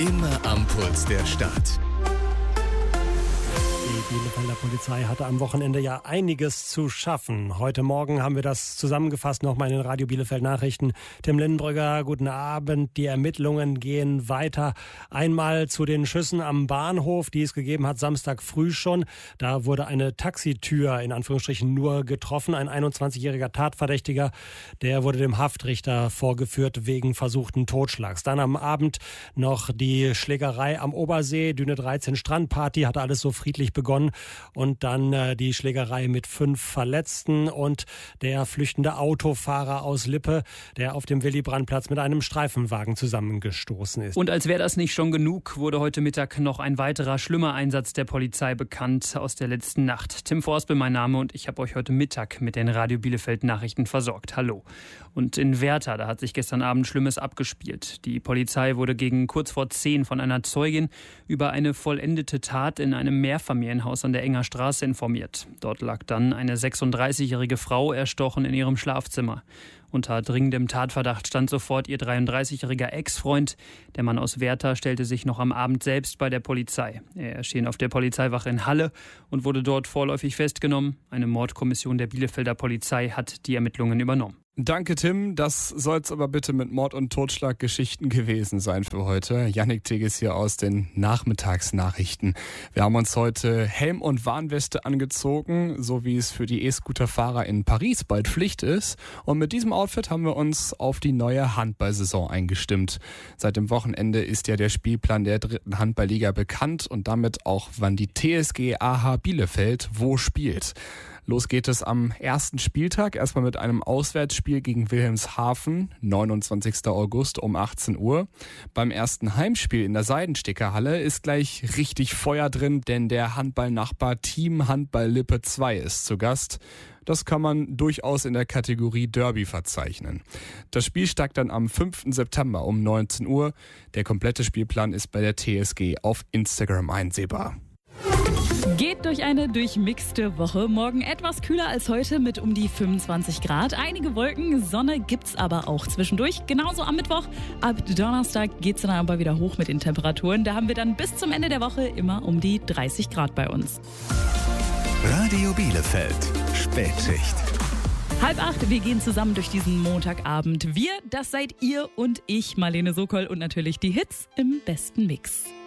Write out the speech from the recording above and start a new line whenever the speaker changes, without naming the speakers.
Immer am Puls der Stadt.
Die Bielefelder Polizei hatte am Wochenende ja einiges zu schaffen. Heute Morgen haben wir das zusammengefasst nochmal in den Radio Bielefeld Nachrichten. Tim Lindenbrügger, guten Abend. Die Ermittlungen gehen weiter. Einmal zu den Schüssen am Bahnhof, die es gegeben hat, Samstag früh schon. Da wurde eine Taxitür in Anführungsstrichen nur getroffen. Ein 21-jähriger Tatverdächtiger, der wurde dem Haftrichter vorgeführt wegen versuchten Totschlags. Dann am Abend noch die Schlägerei am Obersee, Düne 13 Strandparty, hatte alles so friedlich begonnen. Und dann die Schlägerei mit 5 Verletzten und der flüchtende Autofahrer aus Lippe, der auf dem Willy-Brandt-Platz mit einem Streifenwagen zusammengestoßen ist.
Und als wäre das nicht schon genug, wurde heute Mittag noch ein weiterer schlimmer Einsatz der Polizei bekannt aus der letzten Nacht. Tim Forspel mein Name und ich habe euch heute Mittag mit den Radio Bielefeld Nachrichten versorgt. Hallo. Und in Werther, da hat sich gestern Abend Schlimmes abgespielt. Die Polizei wurde gegen kurz vor 10 von einer Zeugin über eine vollendete Tat in einem Mehrfamilienhaus an der Enger Straße informiert. Dort lag dann eine 36-jährige Frau erstochen in ihrem Schlafzimmer. Unter dringendem Tatverdacht stand sofort ihr 33-jähriger Ex-Freund. Der Mann aus Werther stellte sich noch am Abend selbst bei der Polizei. Er erschien auf der Polizeiwache in Halle und wurde dort vorläufig festgenommen. Eine Mordkommission der Bielefelder Polizei hat die Ermittlungen übernommen.
Danke, Tim. Das soll's aber bitte mit Mord- und Totschlaggeschichten gewesen sein für heute. Yannick Tigges hier aus den Nachmittagsnachrichten. Wir haben uns heute Helm und Warnweste angezogen, so wie es für die E-Scooter-Fahrer in Paris bald Pflicht ist. Und mit diesem Outfit haben wir uns auf die neue Handballsaison eingestimmt. Seit dem Wochenende ist ja der Spielplan der 3. Handballliga bekannt und damit auch, wann die TSG AH Bielefeld wo spielt. Los geht es am ersten Spieltag, erstmal mit einem Auswärtsspiel gegen Wilhelmshaven, 29. August um 18 Uhr. Beim ersten Heimspiel in der Seidenstickerhalle ist gleich richtig Feuer drin, denn der Handballnachbar Team Handball Lippe 2 ist zu Gast. Das kann man durchaus in der Kategorie Derby verzeichnen. Das Spiel steigt dann am 5. September um 19 Uhr. Der komplette Spielplan ist bei der TSG auf Instagram einsehbar.
Geht durch eine durchmixte Woche. Morgen etwas kühler als heute mit um die 25 Grad. Einige Wolken, Sonne gibt's aber auch zwischendurch. Genauso am Mittwoch. Ab Donnerstag geht's dann aber wieder hoch mit den Temperaturen. Da haben wir dann bis zum Ende der Woche immer um die 30 Grad bei uns.
Radio Bielefeld, Spätschicht.
7:30, wir gehen zusammen durch diesen Montagabend. Wir, das seid ihr und ich, Marlene Sokol und natürlich die Hits im besten Mix.